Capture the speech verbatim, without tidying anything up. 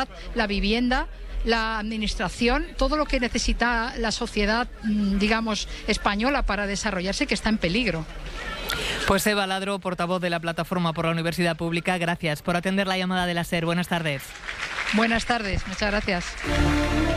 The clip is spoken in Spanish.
sanidad, la vivienda, la administración, todo lo que necesita la sociedad, digamos, española para desarrollarse, que está en peligro. Pues Eva Ladro, portavoz de la Plataforma por la Universidad Pública, gracias por atender la llamada de la SER. Buenas tardes. Buenas tardes, muchas gracias.